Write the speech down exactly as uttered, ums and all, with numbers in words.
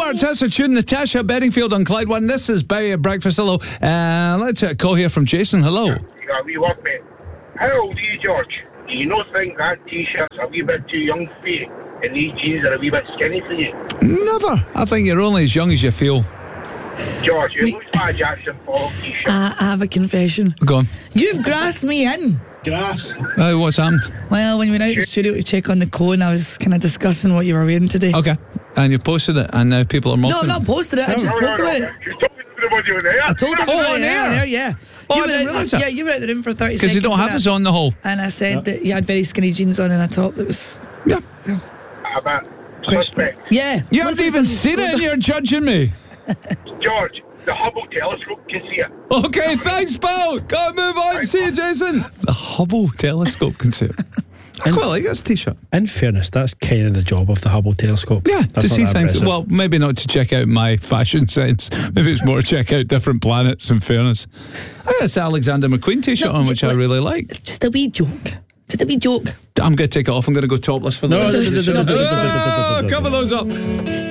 Hearts, that's a tune. Natasha Bedingfield on Clyde One. This is Bay at Breakfast. Hello. Uh, let's take a call here from Jason. Hello. You got a wee work, mate. How old are you, George? Do you not think that T-shirt's a wee bit too young for you? And these jeans are a wee bit skinny for you? Never. I think you're only as young as you feel. George, you look like a Jackson Pollock T-shirt. I, I have a confession. Go on. You've grassed me in. Grass. Uh, what's happened? Well, when we went out to the studio to check on the cone, I was kind of discussing what you were wearing today. Okay. And you posted it, and now people are mocking No, I've not posted it. I just No, spoke no, no. about it. You're talking to everybody on there. I told everybody Oh, on there, air? there, yeah. Oh, you I were didn't out, realise that. Yeah, you were out the room for thirty seconds. Because you don't have and us I- on the whole. And I said that you had very skinny jeans on and a top that was... Yeah. A bit suspect. Yeah. You haven't Listen, even some- seen it, and you're judging me. George, the Hubble telescope can see it. Okay, thanks, pal. Gotta move on. See you, Jason. The Hubble telescope can see it. I quite like this T-shirt. In fairness, that's kind of the job of the Hubble telescope. Yeah, That's to not see that things. impressive. Well, maybe not to check out my fashion sense. Maybe it's more to check out different planets, in fairness. I got this Alexander McQueen T-shirt No, on, just which I like- really like. Just a wee joke. Just a wee joke. I'm going to take it off. I'm going to go topless for the No, rest of no, the no, show. no, no, no, no, no, no, no, no, Oh, no, cover no. those up.